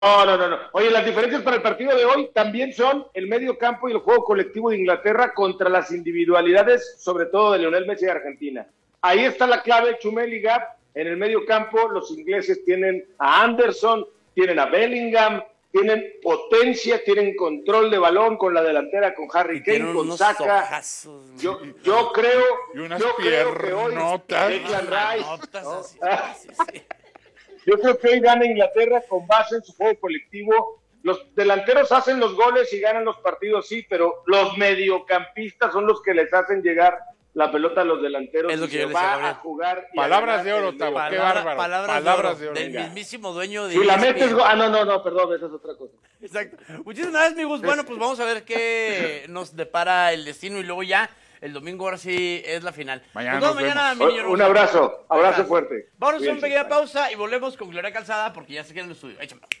No. Oye, las diferencias para el partido de hoy también son el medio campo y el juego colectivo de Inglaterra contra las individualidades, sobre todo de Lionel Messi de Argentina. Ahí está la clave, Chumel y Gap. En el medio campo, los ingleses tienen a Anderson, tienen a Bellingham, tienen potencia, tienen control de balón con la delantera, con Harry Y tiene Kane, con unos Saka. ojazos. Yo creo, Y unas yo creo que hoy piernotas. Declan Rice, Notas ¿no? así. Sí, sí. Yo creo que hoy gana Inglaterra con base en su juego colectivo. Los delanteros hacen los goles y ganan los partidos, sí, pero los mediocampistas son los que les hacen llegar la pelota a los delanteros Es lo y que yo se le decía, va Gabriel. a jugar. Y Palabras de a oro, ganar en el Tavo, medio qué campo. bárbaro. Palabras de oro, del Venga. mismísimo dueño de Si la ESPN. metes, no, perdón, esa es otra cosa. Exacto. Muchísimas gracias, amigos. Bueno, pues vamos a ver qué nos depara el destino y luego ya el domingo ahora sí es la final. Mañana Nos vemos nos mañana, vemos. mi niño Un Rosa. abrazo fuerte. Vamos a hacer una Cuídense, pequeña bye. pausa y volvemos con Gloria Calzada porque ya se queda en el estudio. Échamelo.